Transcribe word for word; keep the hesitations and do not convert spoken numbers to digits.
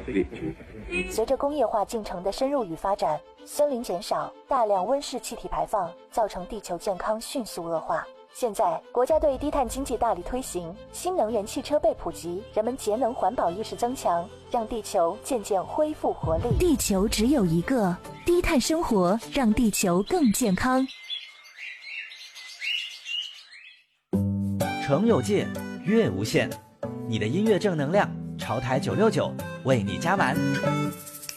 随着工业化进程的深入与发展，森林减少，大量温室气体排放，造成地球健康迅速恶化。现在，国家对低碳经济大力推行，新能源汽车被普及，人们节能环保意识增强，让地球渐渐恢复活力。 地球只有一个，低碳生活让地球更健康。 诚有界，悦无限。你的音乐正能量，潮台九六九为你加满。